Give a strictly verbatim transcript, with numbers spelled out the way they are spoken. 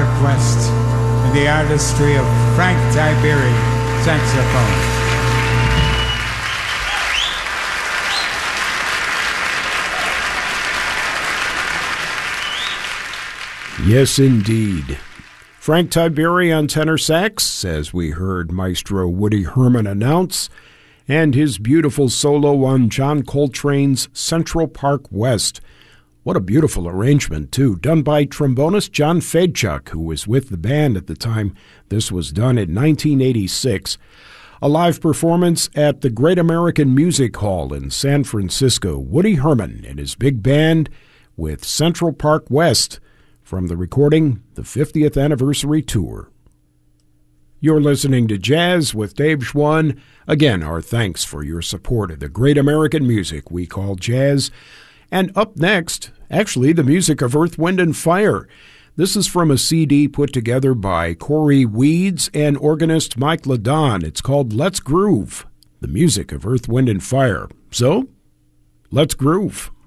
Park West and the artistry of Frank Tiberi, saxophone. Yes, indeed. Frank Tiberi on tenor sax, as we heard Maestro Woody Herman announce, and his beautiful solo on John Coltrane's Central Park West. What a beautiful arrangement, too, done by trombonist John Fedchuk, who was with the band at the time this was done in nineteen eighty-six. A live performance at the Great American Music Hall in San Francisco. Woody Herman and his big band with Central Park West, from the recording, the fiftieth Anniversary Tour. You're listening to Jazz with Dave Schwann. Again, our thanks for your support of the great American music we call jazz. And up next, actually, the music of Earth, Wind, and Fire. This is from a C D put together by Corey Weeds and organist Mike Ladon. It's called Let's Groove, the music of Earth, Wind, and Fire. So, let's groove.